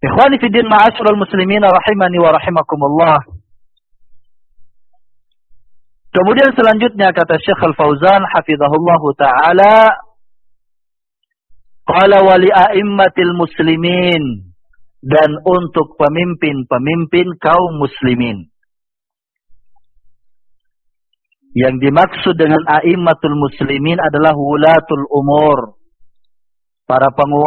Ikhwani fi din ma'asyiral muslimin rahimani wa rahimakumullah. Kemudian selanjutnya kata Syekh Al-Fauzan hafizahullahu taala, qala wa li a'immatil muslimin, dan untuk pemimpin-pemimpin kaum muslimin. Yang dimaksud dengan a'immatul muslimin adalah wulatul umur, para penguasa